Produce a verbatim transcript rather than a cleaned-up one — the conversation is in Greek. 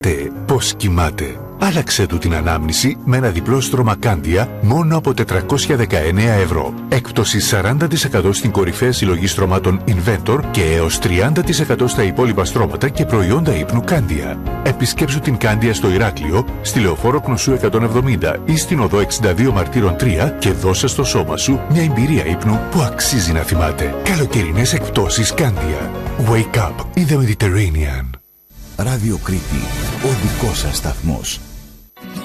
Πώς κοιμάται. Άλλαξε του την ανάμνηση με ένα διπλό στρώμα Κάντια μόνο από τετρακόσια δεκαεννέα ευρώ. Έκπτωση σαράντα τοις εκατό στην κορυφαία συλλογή στρωμάτων Inventor και έως τριάντα τοις εκατό στα υπόλοιπα στρώματα και προϊόντα ύπνου Κάντια. Επισκέψου την Κάντια στο Ηράκλειο, στη Λεωφόρο Κνωσού εκατόν εβδομήντα ή στην οδό εξήντα δύο Μαρτύρων τρία και δώσε στο σώμα σου μια εμπειρία ύπνου που αξίζει να θυμάται. Καλοκαιρινές εκπτώσεις Κάντια. Wake up in the Mediterranean. Ράδιο Κρήτη, ο δικός σας σταθμός.